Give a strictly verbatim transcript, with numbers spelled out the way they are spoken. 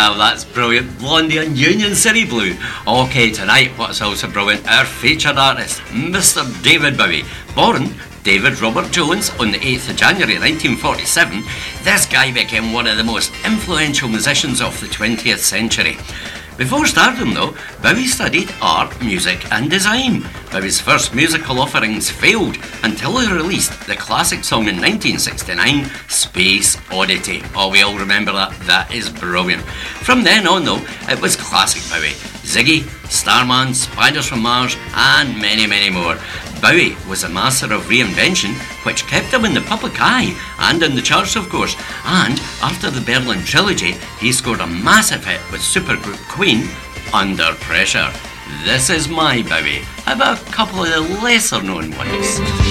Now that's brilliant. Blondie and Union City Blue. Okay, tonight, what's also brilliant, our featured artist, Mister David Bowie. Born David Robert Jones on the eighth of January nineteen forty-seven, this guy became one of the most influential musicians of the twentieth century. Before stardom though, Bowie studied art, music and design. Bowie's first musical offerings failed until he released the classic song in nineteen sixty-nine, Space Oddity. Oh, we all remember that. That is brilliant. From then on though, it was classic Bowie. Ziggy, Starman, Spiders from Mars and many, many more. Bowie was a master of reinvention, which kept him in the public eye and in the charts, of course. And after the Berlin Trilogy, he scored a massive hit with supergroup Queen, Under Pressure. This is my Bowie. How about a couple of the lesser known ones?